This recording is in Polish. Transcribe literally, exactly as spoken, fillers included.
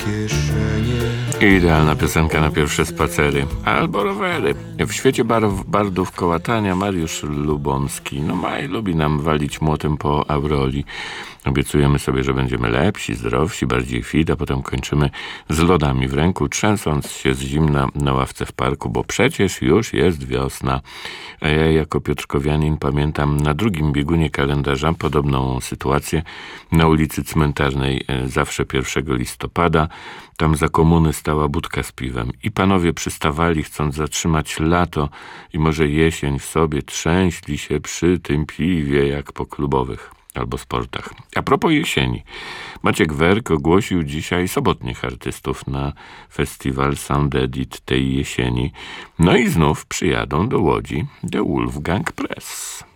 kieszenie. Idealna piosenka na pierwsze spacery albo rowery. W świecie barw, bardów kołatania Mariusz Lubomski. No Maj lubi nam walić młotem po Auroli. Obiecujemy sobie, że będziemy lepsi, zdrowsi, bardziej fit, a potem kończymy z lodami w ręku, trzęsąc się z zimna na ławce w parku, bo przecież już jest wiosna. A ja jako piotrkowianin pamiętam na drugim biegunie kalendarza podobną sytuację. Na ulicy Cmentarnej zawsze pierwszego listopada. Tam za komuny stała budka z piwem i panowie przystawali, chcąc zatrzymać lato i może jesień w sobie, trzęśli się przy tym piwie jak po klubowych albo sportach. A propos jesieni. Maciek Werk ogłosił dzisiaj sobotnich artystów na festiwal Sound Edit tej jesieni. No i znów przyjadą do Łodzi The Wolfgang Press.